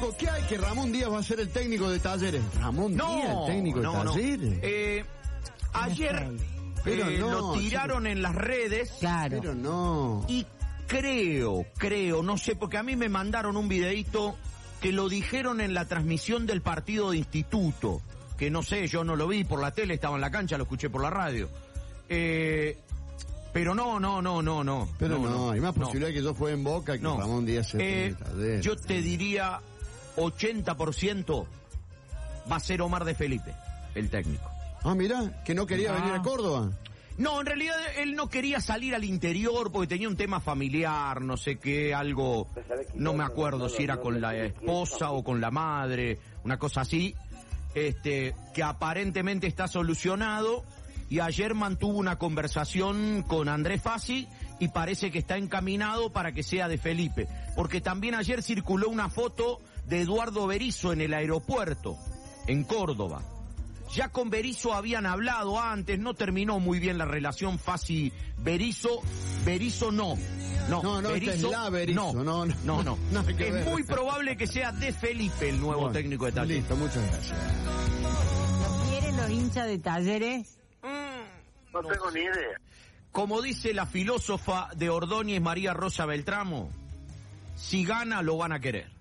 Pero ¿qué hay? Que Ramón Díaz va a ser el técnico de Talleres. Ramón Díaz, el técnico de Talleres. Ayer pero lo tiraron en las redes. Claro. Pero no. Y creo, no sé, porque a mí me mandaron un videíto que lo dijeron en la transmisión del partido de Instituto, que no sé, yo no lo vi por la tele, estaba en la cancha, lo escuché por la radio. Pero no. Pero no, hay más posibilidad que yo juegue en Boca que Ramón Díaz se yo te diría 80% va a ser Omar de Felipe, el técnico. Ah, mirá, que no quería venir a Córdoba. No, en realidad él no quería salir al interior porque tenía un tema familiar, no sé qué, algo, no me acuerdo si era con la esposa o con la madre, una cosa así, que aparentemente está solucionado, y ayer mantuvo una conversación con Andrés Fassi y parece que está encaminado para que sea de Felipe, porque también ayer circuló una foto de Eduardo Berizzo en el aeropuerto, en Córdoba. Ya con Berizzo habían hablado antes, no terminó muy bien la relación Fassi-Berizzo. Berizzo no. No, Berizzo, es la Berizzo. No. Es muy probable que sea de Felipe el nuevo técnico de Talleres. Listo, muchas gracias. ¿Quieren los hinchas de Talleres? No tengo ni idea. Como dice la filósofa de Ordóñez, María Rosa Beltramo, si gana lo van a querer.